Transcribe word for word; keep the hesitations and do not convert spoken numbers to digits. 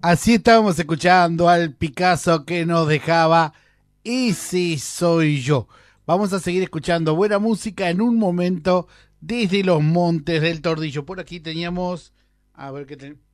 Así estábamos escuchando al Picasso que nos dejaba Y si soy yo. Vamos a seguir escuchando buena música en un momento desde los montes del Tordillo. Por aquí teníamos... A ver qué tenemos.